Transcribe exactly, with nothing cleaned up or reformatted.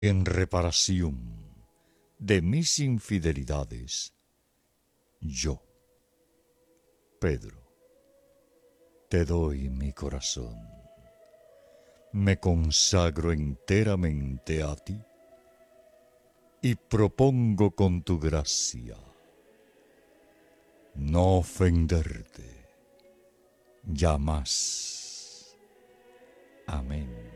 En reparación de mis infidelidades, yo, Pedro, te doy mi corazón. Me consagro enteramente a ti y propongo con tu gracia no ofenderte ya más. Amén.